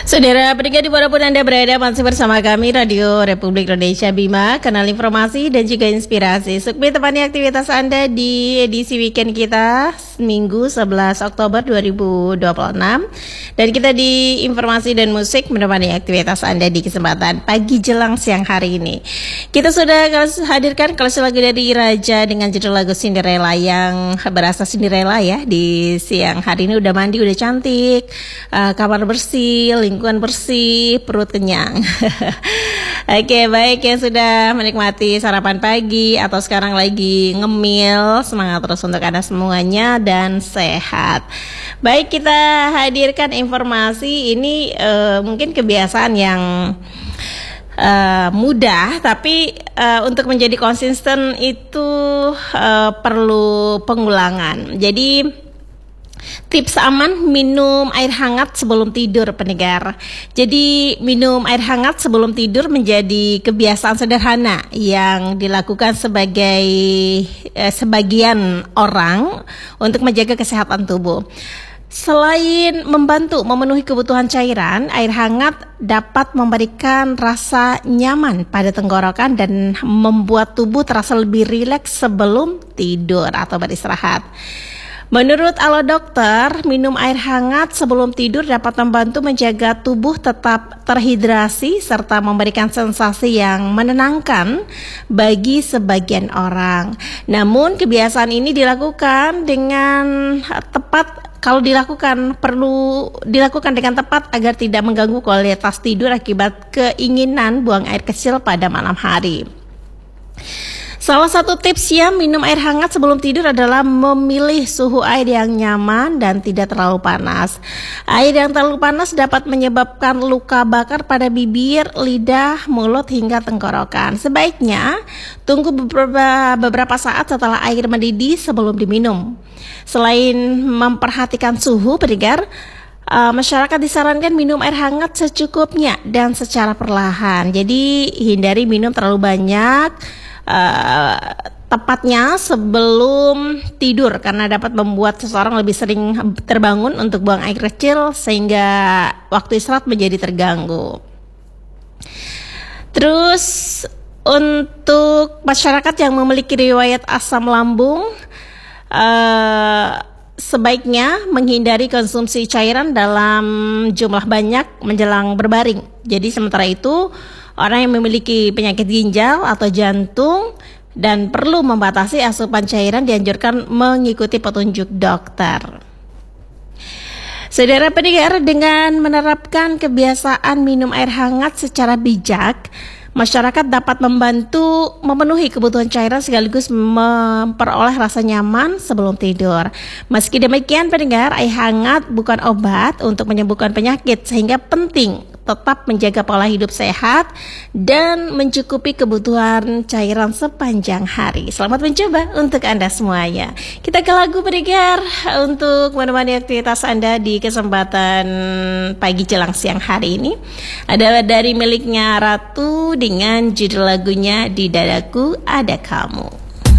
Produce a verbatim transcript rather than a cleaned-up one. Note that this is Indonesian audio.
Saudara pendengar dimanapun Anda berada, masih bersama kami Radio Republik Indonesia Bima, kanal informasi dan juga inspirasi. Sukmi temani aktivitas Anda di edisi weekend kita Minggu sebelas Oktober dua ribu dua puluh enam. Dan kita di informasi dan musik menemani aktivitas Anda di kesempatan pagi jelang siang hari ini. Kita sudah hadirkan koleksi lagu dari Raja dengan judul lagu Cinderella yang berasa Cinderella ya. Di siang hari ini udah mandi, udah cantik, uh, kamar bersih, lingkungan bersih, perut kenyang. Oke, baik yang sudah menikmati sarapan pagi atau sekarang lagi ngemil, semangat terus untuk Anda semuanya dan sehat. Baik, kita hadirkan informasi ini uh, mungkin kebiasaan yang uh, mudah, tapi uh, untuk menjadi konsisten itu uh, perlu pengulangan. Jadi tips aman minum air hangat sebelum tidur pendengar. Jadi minum air hangat sebelum tidur menjadi kebiasaan sederhana yang dilakukan sebagai eh, sebagian orang untuk menjaga kesehatan tubuh. Selain membantu memenuhi kebutuhan cairan, air hangat dapat memberikan rasa nyaman pada tenggorokan dan membuat tubuh terasa lebih rileks sebelum tidur atau beristirahat. Menurut ala dokter, minum air hangat sebelum tidur dapat membantu menjaga tubuh tetap terhidrasi serta memberikan sensasi yang menenangkan bagi sebagian orang. Namun kebiasaan ini dilakukan dengan tepat. Kalau dilakukan perlu dilakukan dengan tepat agar tidak mengganggu kualitas tidur akibat keinginan buang air kecil pada malam hari. Salah satu tipsnya minum air hangat sebelum tidur adalah memilih suhu air yang nyaman dan tidak terlalu panas. Air yang terlalu panas dapat menyebabkan luka bakar pada bibir, lidah, mulut hingga tenggorokan. Sebaiknya tunggu beberapa, beberapa saat setelah air mendidih sebelum diminum. Selain memperhatikan suhu pendengar, Uh, masyarakat disarankan minum air hangat secukupnya dan secara perlahan. Jadi hindari minum terlalu banyak, uh, tepatnya sebelum tidur karena dapat membuat seseorang lebih sering terbangun untuk buang air kecil sehingga waktu istirahat menjadi terganggu. Terus untuk masyarakat yang memiliki riwayat asam lambung, uh, sebaiknya menghindari konsumsi cairan dalam jumlah banyak menjelang berbaring. Jadi sementara itu, orang yang memiliki penyakit ginjal atau jantung dan perlu membatasi asupan cairan dianjurkan mengikuti petunjuk dokter. Saudara pendengar, dengan menerapkan kebiasaan minum air hangat secara bijak, masyarakat dapat membantu memenuhi kebutuhan cairan sekaligus memperoleh rasa nyaman sebelum tidur. Meski demikian pendengar, air hangat bukan obat untuk menyembuhkan penyakit, sehingga penting tetap menjaga pola hidup sehat dan mencukupi kebutuhan cairan sepanjang hari. Selamat mencoba untuk Anda semuanya. Kita ke lagu pendengar untuk menemani aktivitas Anda di kesempatan pagi jelang siang hari ini. Adalah dari miliknya Ratu dengan judul lagunya Di Dadaku Ada Kamu.